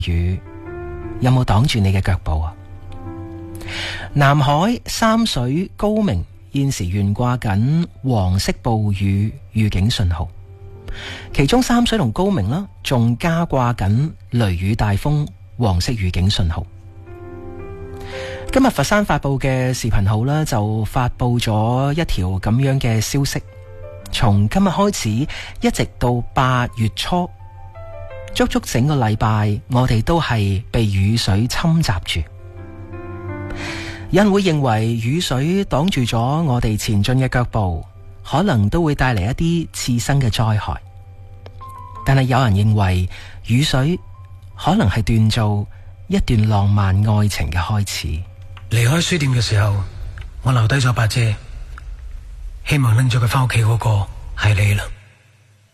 雨有冇擋住你嘅腳步啊？南海、三水、高明現時懸掛緊黃色暴雨預警信號，其中三水同高明啦，仲加掛緊雷雨大風黃色預警信號。今日佛山發佈嘅視頻號呢，就發佈咗一條咁樣嘅消息，從今日開始一直到8月初，足足整個禮拜，我哋都係被雨水侵襲住。有人會認為雨水擋住咗我哋前進嘅腳步，可能都會帶嚟一啲次生嘅災害。但係有人認為雨水可能係鍛造一段浪漫愛情嘅開始。 離開書店嘅時候，我留低咗把遮，希望拎咗佢返屋企嗰個係你啦。